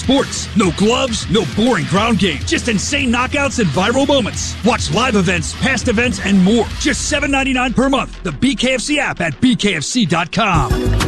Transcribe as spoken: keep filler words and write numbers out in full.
sports. No gloves, no boring ground game. Just insane knockouts and viral moments. Watch live events, past events, and more. Just seven dollars and ninety-nine cents per month. The B K F C app at B K F C dot com.